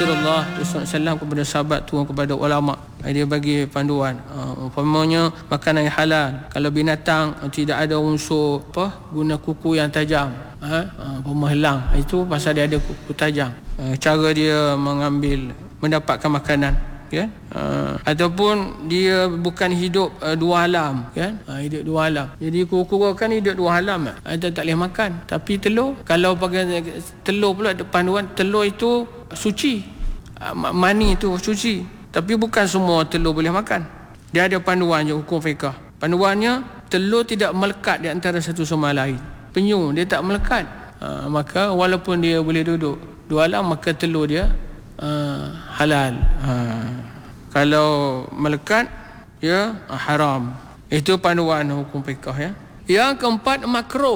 Rasulullah SAW kepada sahabat, turun kepada ulama. Dia bagi panduan. Umpamanya makanan yang halal. Kalau binatang tidak ada unsur guna kuku yang tajam, pemahelang, itu pasal dia ada kuku tajam. Cara dia mendapatkan makanan, kan? Ataupun dia bukan hidup dua alam, kan? Hidup dua alam. Jadi kura-kura kan hidup dua alam, dia tak boleh makan. Tapi telur, kalau pakai telur pula panduan, telur itu suci, mani itu suci. Tapi bukan semua telur boleh makan. Dia ada panduan je, hukum fiqah. Panduannya, telur tidak melekat di antara satu sama lain. Penyu dia tak melekat, maka walaupun dia boleh duduk dua alam, maka telur dia halal. Kalau melekat, ya haram. Itu panduan hukum fiqh, ya. Yang keempat, makruh.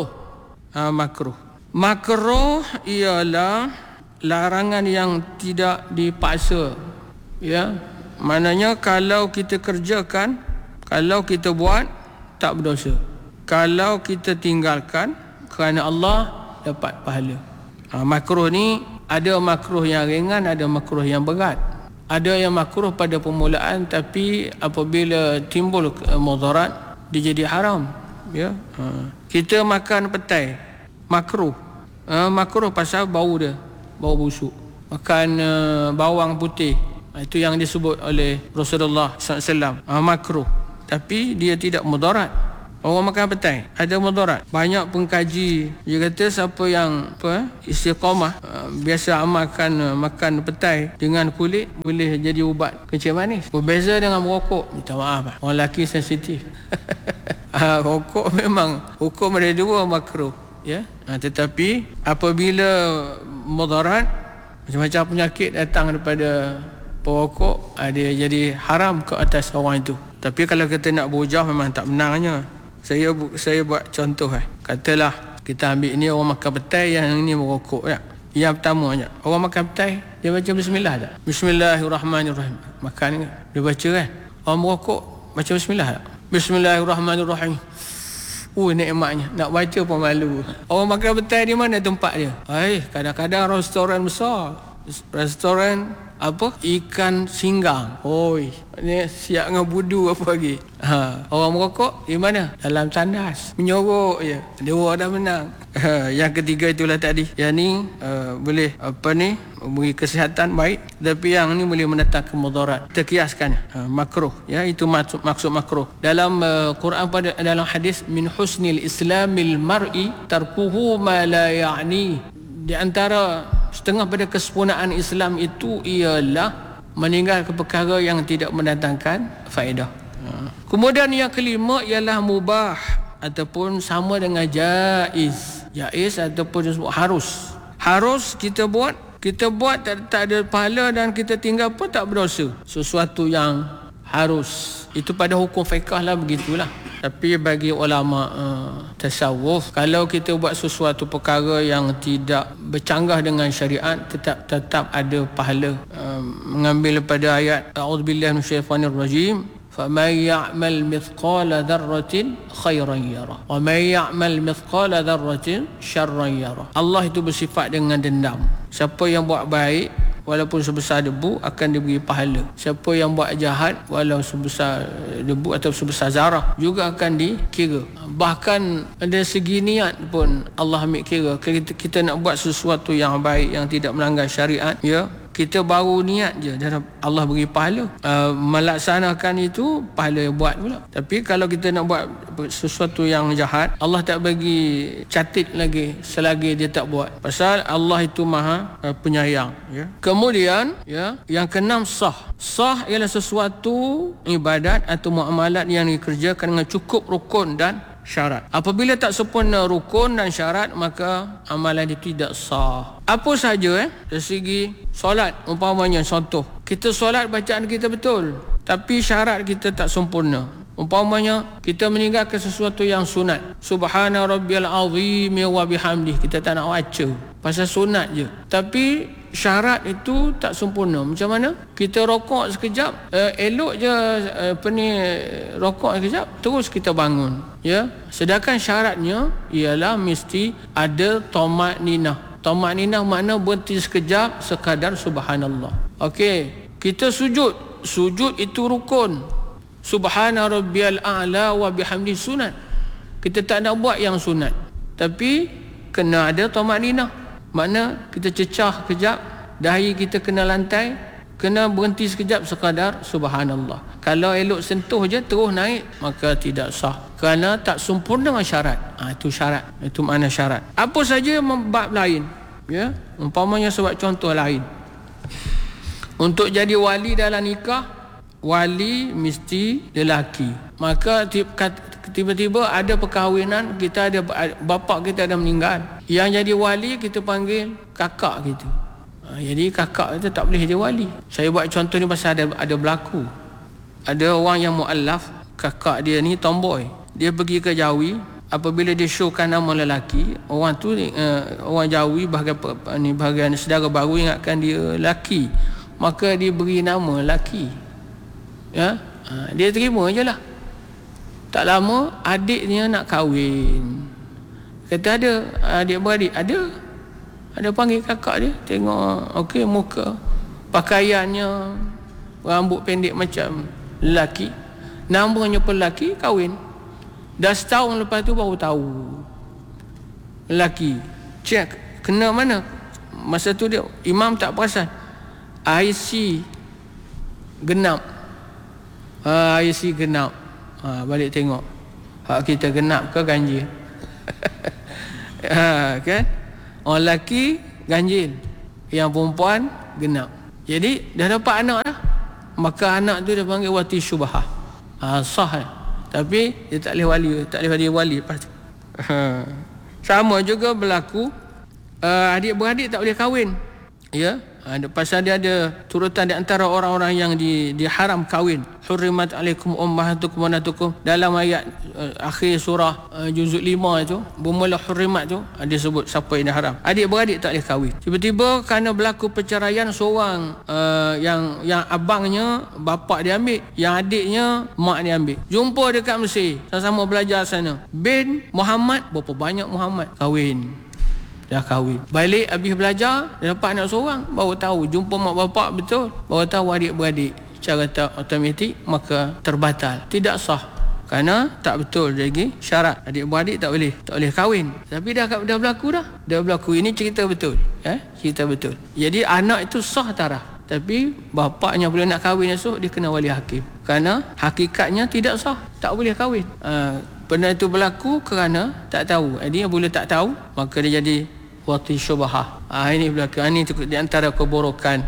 Makruh ialah larangan yang tidak dipaksa, ya. Maknanya kalau kita kerjakan, kalau kita buat, tak berdosa. Kalau kita tinggalkan kerana Allah, dapat pahala. Makruh ni ada makruh yang ringan, ada makruh yang berat. Ada yang makruh pada permulaan, tapi apabila timbul mudarat, dia jadi haram, ya. Kita makan petai, makruh. Makruh pasal bau dia, bau busuk. Makan bawang putih, itu yang disebut oleh Rasulullah SAW, makruh. Tapi dia tidak mudarat. Orang makan petai ada mudarat. Banyak pengkaji dia kata siapa yang istiqamah, biasa amalkan makan petai dengan kulit, boleh jadi ubat kencing manis. Berbeza dengan merokok. Minta maaf, orang lelaki sensitif. Rokok memang hukum ada dua, makruh, ya. Tetapi apabila mudarat, macam-macam penyakit datang daripada perokok, dia jadi haram ke atas orang itu. Tapi kalau kita nak berhujah, memang tak benarnya. Saya buat contoh, katalah kita ambil ni orang makan petai, yang ni merokok, ya. Yang pertama, ya, orang makan petai, dia baca bismillah tak? Bismillahirrahmanirrahim. Makan ni dia baca, kan? Orang merokok baca bismillah tak? Bismillahirrahmanirrahim. Nikmatnya, nak baca pun malu. Orang makan petai di mana tempat dia? Kadang-kadang restoran besar, restoran ikan singgang. Ni siap dengan budu apa lagi. Orang merokok di mana? Dalam tandas, menyorok je. Dia dah menang. Yang ketiga itulah tadi. Yang ni boleh beri kesihatan baik, tapi yang ni boleh mendatangkan mudarat. Kita kiaskan makruh, ya. Itu maksud makruh. Dalam Quran, dalam hadis, min husnil islamil mar'i tarkuhu ma la ya'ni. Di antara setengah pada kesempurnaan Islam itu ialah meninggalkan perkara yang tidak mendatangkan faedah. Kemudian yang kelima ialah mubah, ataupun sama dengan jaiz. Jaiz ataupun disebut harus. Harus kita buat tak ada pahala, dan kita tinggal pun tak berdosa. Sesuatu yang harus, itu pada hukum fiqh lah, begitulah. Tapi bagi ulama tasawuf, kalau kita buat sesuatu perkara yang tidak bercanggah dengan syariat, tetap ada pahala. Mengambil pada ayat a'udzubillahi minasyaitanirrajim, faman ya'mal mithqala dzarratin khairan yara wa man ya'mal mithqala dzarratin syarran yara. Allah itu bersifat dengan dendam. Siapa yang buat baik, walaupun sebesar debu, akan diberi pahala. Siapa yang buat jahat, walau sebesar debu atau sebesar zarah, juga akan dikira. Bahkan dari segi niat pun Allah ambil kira. Kita nak buat sesuatu yang baik, yang tidak melanggar syariat, ya, kita baru niat je, dan Allah beri pahala. Melaksanakan itu, pahala yang buat pula. Tapi kalau kita nak buat sesuatu yang jahat, Allah tak bagi catat lagi selagi dia tak buat. Pasal Allah itu maha penyayang, ya. Kemudian, ya, yang keenam, sah. Sah ialah sesuatu ibadat atau muamalat yang dikerjakan dengan cukup rukun dan syarat. Apabila tak sempurna rukun dan syarat, maka amalan itu tidak sah. Apa saja, dari segi solat, umpamanya contoh, kita solat bacaan kita betul, tapi syarat kita tak sempurna. Umpamanya kita meninggalkan sesuatu yang sunat, subhana rabbiyal azim wa bihamdih, kita tak nak baca pasal sunat je, tapi syarat itu tak sempurna. Macam mana? Kita rokok sekejap, elok je rokok sekejap, terus kita bangun, ya. Sedangkan syaratnya ialah mesti ada tamak ninah. Tumaninah makna berhenti sekejap sekadar subhanallah. Okey, kita sujud. Sujud itu rukun. Subhana rabbiyal a'la wa bihamdi sunat. Kita tak nak buat yang sunat. Tapi kena ada tumaninah. Makna kita cecah kejap, dahi kita kena lantai, kena berhenti sekejap sekadar subhanallah. Kalau elok sentuh je terus naik, maka tidak sah. Kerana tak sempurna syarat. Itu syarat. Itu makna syarat. Apa saja bab lain. Ya, umpamanya sebab contoh lain. Untuk jadi wali dalam nikah, wali mesti lelaki. Maka tiba-tiba ada perkahwinan, kita ada bapa kita ada meninggal. Yang jadi wali kita panggil kakak kita. Jadi kakak kita tak boleh jadi wali. Saya buat contoh ni pasal ada berlaku. Ada orang yang mu'allaf, kakak dia ni tomboy. Dia pergi ke Jawi. Apabila dia showkan nama lelaki, orang tu orang Jawi bahagian saudara baru ingatkan dia lelaki, maka dia beri nama lelaki. Ya, dia terima je lah. Tak lama adiknya nak kahwin. Kata ada adik-beradik, ada panggil kakak dia, tengok okey muka, pakaiannya, rambut pendek macam lelaki, namanya pun lelaki, kahwin. Dah setahun lepas tu baru tahu lelaki. Cek kena mana. Masa tu dia imam tak perasan. IC genap. IC genap. Balik tengok. Hak kita genap ke ganjil? Kan? Orang lelaki ganjil, yang perempuan genap. Jadi dah dapat anak dah. Maka anak tu dia panggil wati syubhah. Sah. Tapi dia tak boleh wali pasti. Sama juga berlaku adik-beradik tak boleh kahwin. Ya, pasal dia ada turutan di antara orang-orang yang diharam kahwin. Hurrimat alaikum ummahatukum wa banatukum. Dalam ayat akhir surah juzuk 5 itu, bermula hurrimat tu ada sebut siapa yang haram. Adik-beradik tak boleh kahwin. Tiba-tiba kerana berlaku perceraian, seorang yang abangnya bapak dia ambil, yang adiknya mak dia ambil. Jumpa dekat Mesir, sama-sama belajar sana. Bin Muhammad, berapa banyak Muhammad kahwin. Dah kahwin. Balik habis belajar, dia dapat anak seorang, baru tahu jumpa mak bapak betul, baru tahu adik-beradik. Secara automatik maka terbatal, tidak sah. Kerana tak betul lagi syarat. Adik-beradik tak boleh kahwin. Tapi dah berlaku dah. Dah berlaku, ini cerita betul. Cerita betul. Jadi anak itu sah tarah. Tapi bapaknya boleh nak kahwin esok, dia kena wali hakim. Kerana hakikatnya tidak sah, tak boleh kahwin. Benda itu berlaku kerana tak tahu. Jadi bila tak tahu, maka dia jadi wati syubhah. Ini berlaku. Ini di antara keborokan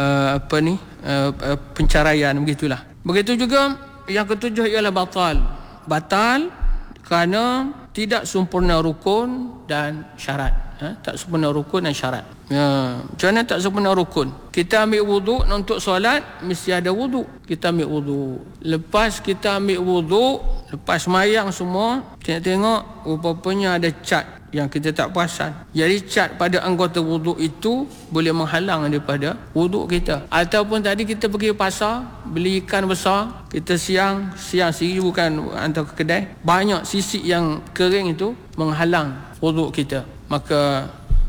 penceraian, begitulah. Begitu juga yang ketujuh ialah batal kerana tidak sempurna rukun dan syarat. Tak sempurna rukun dan syarat. Macam mana tak sempurna rukun? Kita ambil wuduk untuk solat, mesti ada wuduk. Kita ambil wuduk. Lepas kita ambil wuduk, lepas mayang semua, tengok rupanya ada cat yang kita tak perasan. Jadi cat pada anggota wuduk itu boleh menghalang daripada wuduk kita. Ataupun tadi kita pergi pasar, beli ikan besar, kita siang sendiri, bukan hantar ke kedai, banyak sisik yang kering itu menghalang wuduk kita. Maka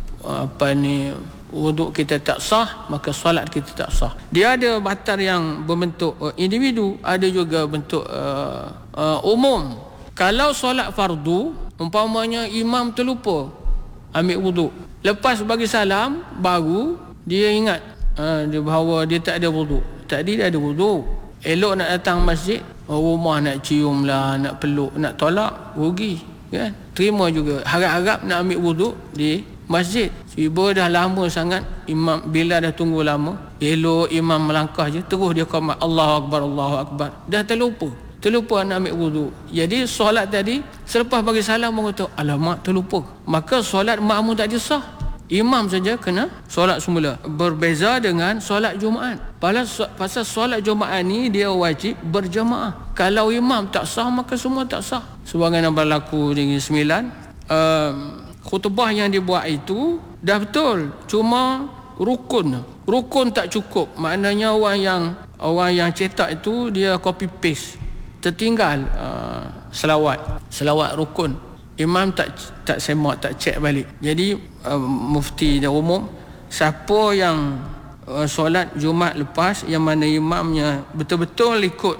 wuduk kita tak sah, maka solat kita tak sah. Dia ada batal yang berbentuk individu, ada juga bentuk umum. Kalau solat fardu, umpamanya imam terlupa ambil wuduk, lepas bagi salam baru dia ingat bahawa dia tak ada wuduk. Tadi dia ada wuduk. Elok nak datang masjid, rumah nak cium lah, nak peluk, nak tolak, rugi kan? Terima juga. Harap-harap nak ambil wuduk di masjid. Tiba dah lama sangat, imam bila dah tunggu lama, elok imam melangkah je, terus dia qamat, Allahu Akbar, Allahu Akbar. Dah terlupa nak ambil wuduk. Jadi solat tadi selepas bagi salam baru tahu, alamak terlupa. Maka solat makmum tak sah. Imam saja kena solat semula. Berbeza dengan solat Jumaat. Pasal solat Jumaat ni dia wajib berjemaah. Kalau imam tak sah, maka semua tak sah. Sebagaimana berlaku di 9, khutbah yang dibuat itu dah betul, cuma rukun tak cukup. Maknanya orang yang cetak itu dia copy paste, tertinggal selawat rukun. imam tak semak, tak cek balik. Jadi mufti dan umum, siapa yang solat Jumaat lepas yang mana imamnya betul-betul ikut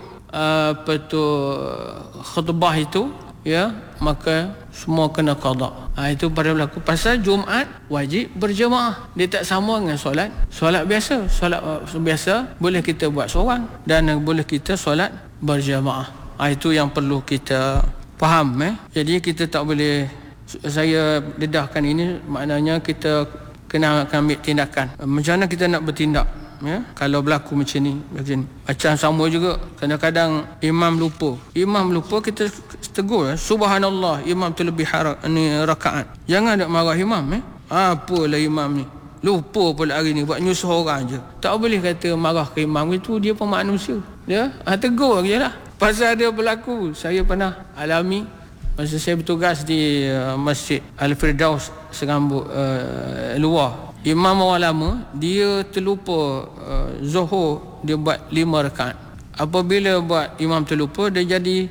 khutbah itu, ya, maka semua kena qada. Itu pada berlaku. Pasal Jumaat wajib berjemaah. Dia tak sama dengan solat biasa. Solat biasa boleh kita buat seorang dan boleh kita solat berjemaah. Itu yang perlu kita faham. Jadi kita tak boleh, saya dedahkan ini, maknanya kita kena ambil tindakan. Macam mana kita nak bertindak, ya, kalau berlaku macam ni. Macam sama juga, kadang-kadang imam lupa kita tegur, subhanallah, imam terlebih ni rakaat. Jangan nak marah imam. Apalah imam ni lupa pula hari ni, buat nyusuh orang je. Tak boleh kata marah ke imam, itu dia pun manusia. Dia tegur je lah. Pasal dia berlaku, saya pernah alami masa saya bertugas di Masjid Al-Firdaus Serambut luar. Imam orang lama, dia terlupa Zuhur, dia buat 5 rakaat. Apabila buat imam terlupa, dia jadi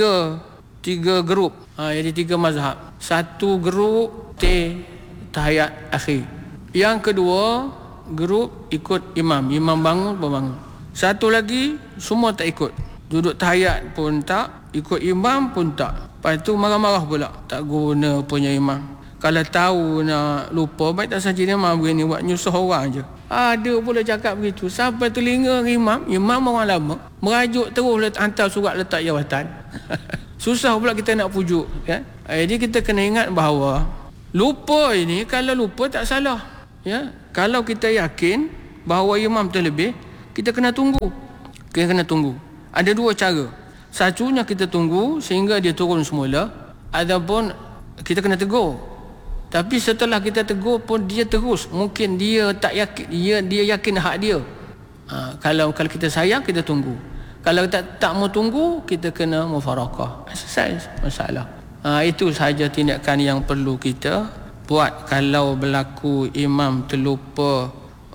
tiga grup. Jadi 3 mazhab. Satu grup tahiyat akhir. Yang kedua grup ikut imam bangun. Satu lagi semua tak ikut, duduk tahiyat pun tak, ikut imam pun tak. Lepas tu marah-marah pula, tak guna punya imam. Kalau tahu nak lupa, baik tak saja dia mahu begini, buat nyusuh orang je. Ada pula cakap begitu, sampai telinga imam orang lama, merajuk terus hantar surat letak jawatan. Susah pula kita nak pujuk, kan? Jadi kita kena ingat bahawa lupa ini, kalau lupa tak salah, ya. Kalau kita yakin bahawa imam terlebih, kita kena tunggu. Ada 2 cara. Satunya kita tunggu sehingga dia turun semula, ataupun kita kena tegur. Tapi setelah kita tegur pun dia terus, mungkin dia tak yakin, dia yakin hak dia. Kalau kita sayang, kita tunggu. Kalau tak mau tunggu, kita kena mufarakah. Selesai masalah. Itu sahaja tindakan yang perlu kita buat kalau berlaku imam terlupa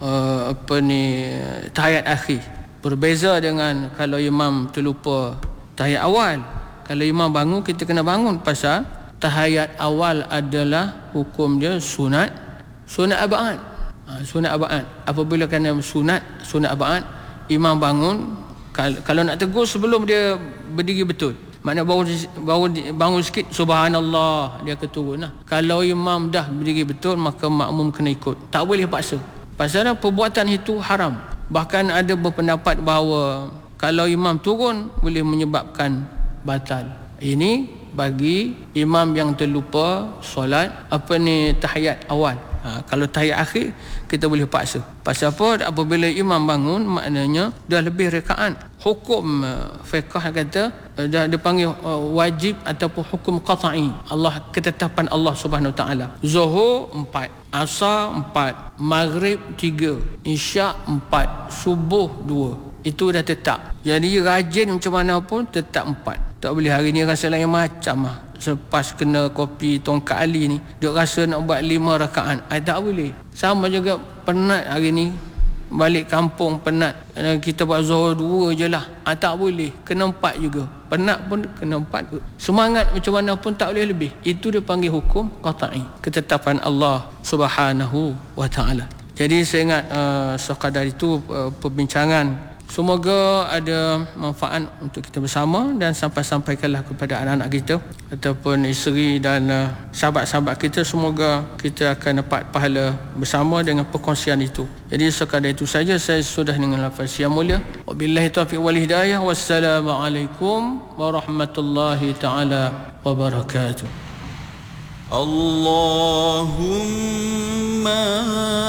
tahiyat akhir. Berbeza dengan kalau imam terlupa tahiyat awal. Kalau imam bangun, kita kena bangun, pasal tahiyat awal adalah hukum dia sunat abad. Sunat abad. Apabila kena sunat abad, imam bangun, kalau nak tegur sebelum dia berdiri betul, makna baru bangun sikit, subhanallah, dia keturun lah. Kalau imam dah berdiri betul, maka makmum kena ikut, tak boleh paksa. Pasal perbuatan itu haram. Bahkan ada berpendapat bahawa kalau imam turun boleh menyebabkan batal. Ini bagi imam yang terlupa solat tahiyat awal. Kalau tahiyat akhir kita boleh paksa. Pasal apa? Apabila imam bangun, maknanya dah lebih rakaat. Hukum fiqh kata dah dipanggil wajib ataupun hukum qat'i. Ketetapan Allah Subhanahu Wa Taala. Zuhur 4, Asar 4, Maghrib 3, Isyak 4, Subuh 2. Itu dah tetap. Jadi rajin macam mana pun tetap 4. Tak boleh hari ni rasa lain macam lah. Selepas kena kopi tongkat Ali ni, dia rasa nak buat 5 rakaat. Tak boleh. Sama juga penat hari ni, balik kampung penat, kita buat zuhur 2 je lah. Tak boleh. Kena 4 juga. Penat pun kena 4. Semangat macam mana pun tak boleh lebih. Itu dia panggil hukum qat'i. Ketetapan Allah Subhanahu Wa Taala. Jadi saya ingat sekadar itu perbincangan. Semoga ada manfaat untuk kita bersama, dan sampaikanlah kepada anak-anak kita ataupun isteri dan sahabat-sahabat kita. Semoga kita akan dapat pahala bersama dengan perkongsian itu. Jadi sekadar itu saja, saya sudah dengan lafaz yang mulia. Wabillahi taufiq wal hidayah. Wassalamualaikum warahmatullahi taala wabarakatuh. Allahumma